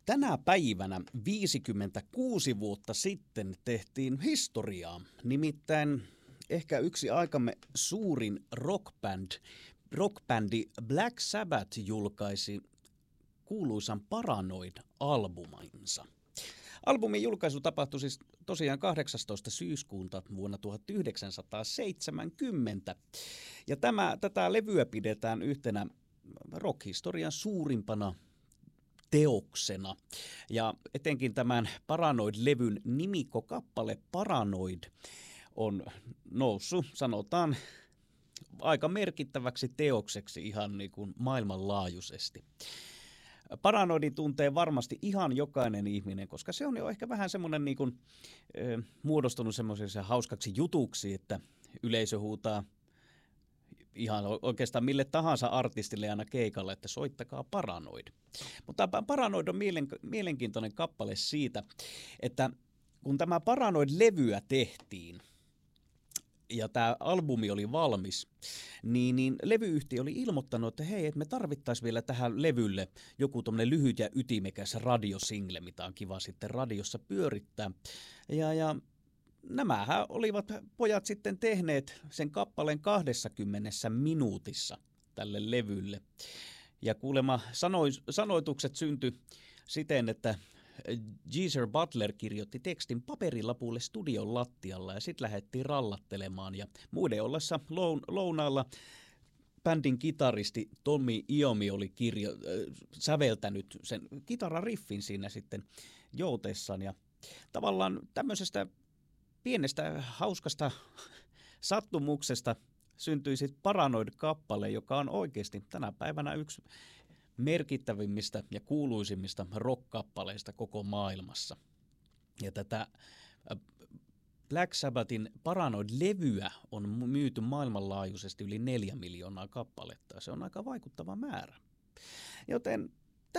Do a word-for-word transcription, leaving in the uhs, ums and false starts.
Tänä päivänä viisikymmentäkuusi vuotta sitten tehtiin historiaa, nimittäin ehkä yksi aikamme suurin rockband, rockbändi Black Sabbath julkaisi kuuluisan Paranoid-albuminsa. Albumin julkaisu tapahtui siis tosiaan kahdeksastoista syyskuuta vuonna tuhatyhdeksänsataaseitsemänkymmentä. Ja tämä, tätä levyä pidetään yhtenä rockhistorian suurimpana teoksena. Ja etenkin tämän Paranoid-levyn nimikkokappale Paranoid on noussut, sanotaan, aika merkittäväksi teokseksi ihan niin kuin maailmanlaajuisesti. Paranoidin tuntee varmasti ihan jokainen ihminen, koska se on jo ehkä vähän semmoinen niin kuin, ö, muodostunut semmoiseksi hauskaksi jutuksi, että yleisö huutaa ihan oikeastaan mille tahansa artistille aina keikalle, että soittakaa Paranoid. Mutta Paranoid on mielen, mielenkiintoinen kappale siitä, että kun tämä Paranoid-levyä tehtiin ja tämä albumi oli valmis, niin, niin levyyhtiö oli ilmoittanut, että hei, että me tarvittaisiin vielä tähän levylle joku tommoinen lyhyt ja ytimekäs radiosingle, mitä on kiva sitten radiossa pyörittää. Ja, ja nämähän olivat pojat sitten tehneet sen kappaleen kaksikymmentä minuutissa tälle levylle. Ja kuulemma sanoi, sanoitukset syntyi siten, että Geezer Butler kirjoitti tekstin paperilapulle studion lattialla ja sitten lähdettiin rallattelemaan. Ja muiden ollessa lounaalla bändin kitaristi Tommy Iommi oli kirjo, äh, säveltänyt sen kitarariffin siinä sitten joutessaan. Ja tavallaan tämmöisestä pienestä hauskasta sattumuksesta syntyi sitten Paranoid-kappale, joka on oikeasti tänä päivänä yksi merkittävimmistä ja kuuluisimmista rock-kappaleista koko maailmassa. Ja tätä Black Sabbathin Paranoid-levyä on myyty maailmanlaajuisesti yli neljä miljoonaa kappaletta, ja se on aika vaikuttava määrä. Joten